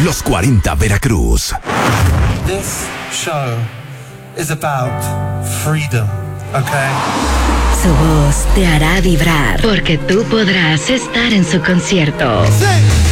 Los 40 Veracruz. This show is about freedom, okay? Su voz te hará vibrar porque tú podrás estar en su concierto. Sí.